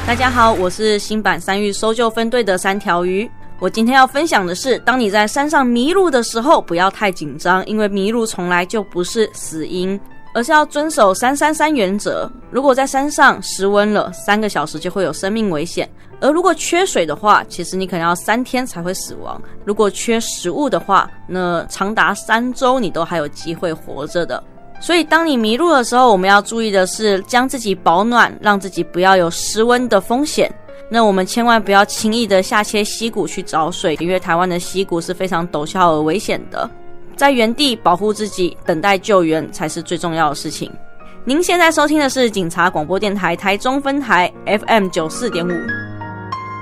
大家好，我是新版山域搜救分队的三条鱼。我今天要分享的是，当你在山上迷路的时候，不要太紧张，因为迷路从来就不是死因，而是要遵守333原则。如果在山上失温了，3个小时就会有生命危险。而如果缺水的话，其实你可能要3天才会死亡。如果缺食物的话，那长达3周你都还有机会活着的。所以当你迷路的时候，我们要注意的是将自己保暖，让自己不要有失温的风险。那我们千万不要轻易的下切溪谷去找水，因为台湾的溪谷是非常陡峭而危险的。在原地保护自己，等待救援才是最重要的事情。您现在收听的是警察广播电台台中分台 FM 94.5。